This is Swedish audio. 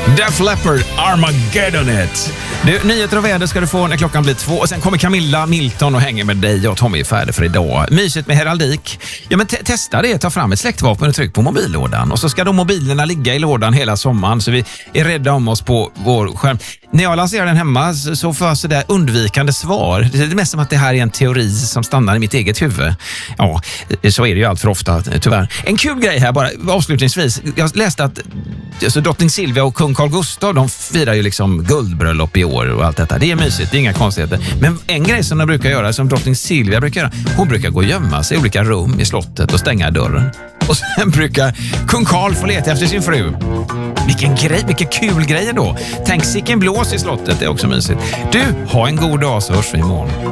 Def Leppard, Armageddon It. Du, nyheter och väder ska du få när klockan blir 2. Och sen kommer Camilla Milton och hänger med dig och Tommy är färdig för idag. Mysigt med heraldik. Ja, men testa det. Ta fram ett släktvapen och tryck på mobillådan. Och så ska de mobilerna ligga i lådan hela sommaren så vi är rädda om oss på vår skärm. När jag lanserar den hemma så får jag sådär undvikande svar. Det är mest som att det här är en teori som stannar i mitt eget huvud. Ja, så är det ju allt för ofta, tyvärr. En kul grej här bara, avslutningsvis. Jag läste att alltså, drottning Silvia och kung Carl Gustaf, de firar ju liksom guldbröllop i år och allt detta. Det är mysigt, det är inga konstigheter. Men en grej som de brukar göra, som drottning Silvia brukar göra, hon brukar gå och gömma sig i olika rum i slottet och stänga dörren. Och sen brukar kung Carl få leta efter sin fru. Vilken grej, vilken kul grej då. Tänk sicken blås i slottet, det är också mysigt. Du, ha en god dag så hörs vi imorgon.